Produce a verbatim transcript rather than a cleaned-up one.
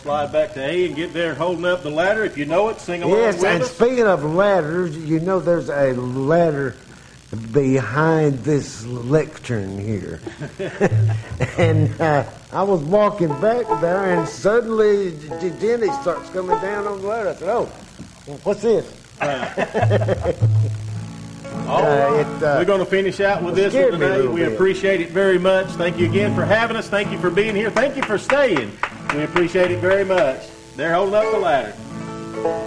slide back to A and get there holding up the ladder. If you know it, sing along Yes, with and us. speaking of ladders, you know there's a ladder behind this lectern here. And uh, I was walking back there, and suddenly J- Jenny starts coming down on the ladder. I said, oh, what's this? All right. it, uh, We're going to finish out with this scared one me a today. little We bit. appreciate it very much. Thank you again for having us. Thank you for being here. Thank you for staying. We appreciate it very much. They're holding up the ladder.